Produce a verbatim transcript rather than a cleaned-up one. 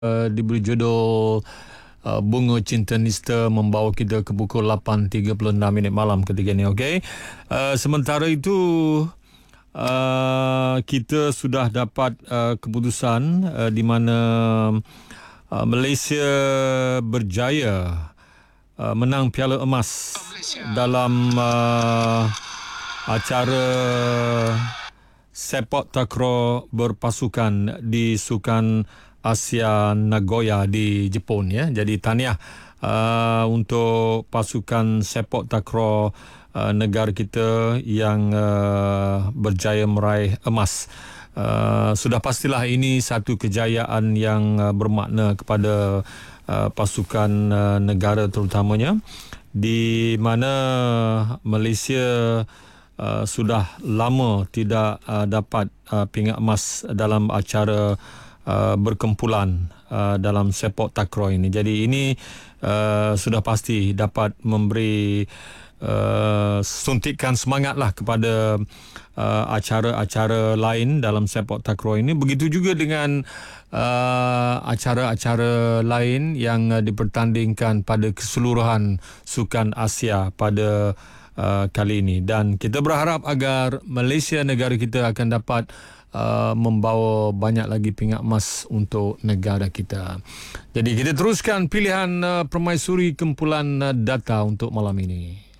uh, diberi judul uh, Bunga Cinta Nista, membawa kita ke pukul lapan tiga puluh enam minit malam ketika ini. Okey. Uh, sementara itu uh, kita sudah dapat uh, keputusan uh, di mana uh, Malaysia berjaya uh, menang Piala Emas dalam uh, acara sepak takraw berpasukan di Sukan Asia Nagoya di Jepun, ya. Jadi tahniah uh, untuk pasukan sepak takraw uh, negara kita yang uh, berjaya meraih emas. Uh, sudah pastilah ini satu kejayaan yang uh, bermakna kepada uh, pasukan uh, negara terutamanya, di mana Malaysia Uh, sudah lama tidak uh, dapat uh, pingat emas dalam acara uh, berkumpulan uh, dalam sepak takraw ini. Jadi ini uh, sudah pasti dapat memberi uh, suntikan semangatlah kepada uh, acara-acara lain dalam sepak takraw ini. Begitu juga dengan uh, acara-acara lain yang uh, dipertandingkan pada keseluruhan Sukan Asia pada Uh, kali ini, dan kita berharap agar Malaysia, negara kita, akan dapat uh, membawa banyak lagi pingat emas untuk negara kita. Jadi kita teruskan pilihan uh, permaisuri kumpulan uh, data untuk malam ini.